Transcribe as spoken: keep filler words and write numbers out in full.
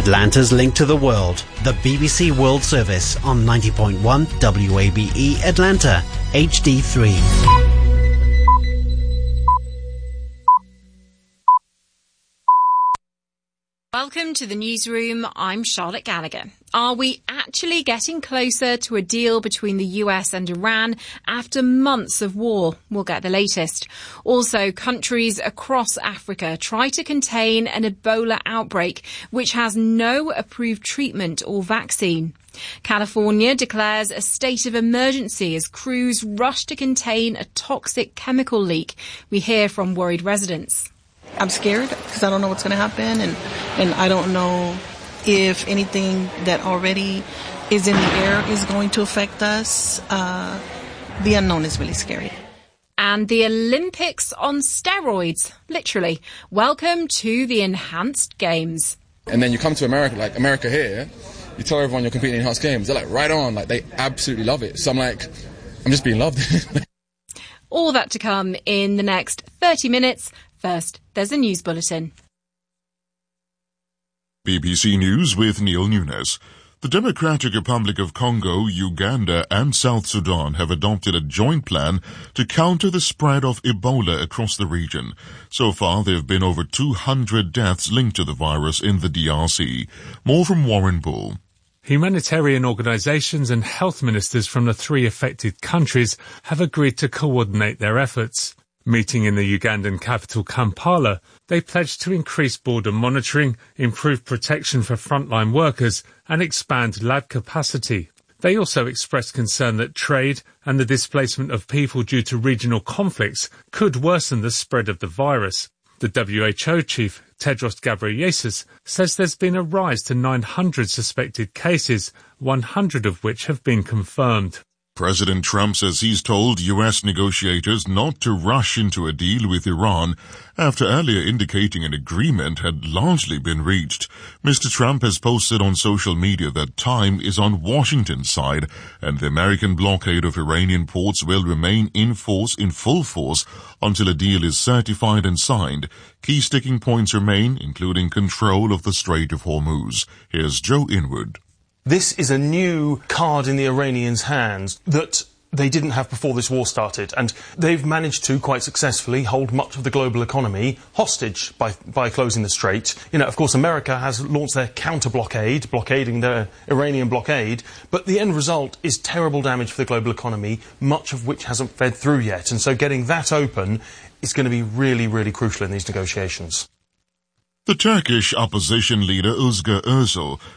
Atlanta's link to the world, the B B C World Service on ninety point one W A B E Atlanta, H D three. Welcome to the newsroom. I'm Charlotte Gallagher. Are we actually getting closer to a deal between the U S and Iran after months of war? We'll get the latest. Also, countries across Africa try to contain an Ebola outbreak, which has no approved treatment or vaccine. California declares a state of emergency as crews rush to contain a toxic chemical leak. We hear from worried residents. I'm scared because I don't know what's going to happen, and, and I don't know if anything that already is in the air is going to affect us. Uh, the unknown is really scary. And the Olympics on steroids, literally. Welcome to the Enhanced Games. And then you come to America, like America here, you tell everyone you're competing in Enhanced Games. They're like, right on, like they absolutely love it. So I'm like, I'm just being loved. All that to come in the next thirty minutes. First, there's a news bulletin. B B C News with Neil Nunes. The Democratic Republic of Congo, Uganda and South Sudan have adopted a joint plan to counter the spread of Ebola across the region. So far, there have been over two hundred deaths linked to the virus in the D R C. More from Warren Bull. Humanitarian organisations and health ministers from the three affected countries have agreed to coordinate their efforts. Meeting in the Ugandan capital Kampala, they pledged to increase border monitoring, improve protection for frontline workers and expand lab capacity. They also expressed concern that trade and the displacement of people due to regional conflicts could worsen the spread of the virus. The W H O chief, Tedros Ghebreyesus, says there's been a rise to nine hundred suspected cases, one hundred of which have been confirmed. President Trump says he's told U S negotiators not to rush into a deal with Iran after earlier indicating an agreement had largely been reached. Mister Trump has posted on social media that time is on Washington's side and the American blockade of Iranian ports will remain in force in full force until a deal is certified and signed. Key sticking points remain, including control of the Strait of Hormuz. Here's Joe Inwood. This is a new card in the Iranians' hands that they didn't have before this war started, and they've managed to quite successfully hold much of the global economy hostage by by closing the strait. You know, of course, America has launched their counter-blockade, blockading their Iranian blockade, but the end result is terrible damage for the global economy, much of which hasn't fed through yet, and so getting that open is going to be really, really crucial in these negotiations. The Turkish opposition leader Özgür Özal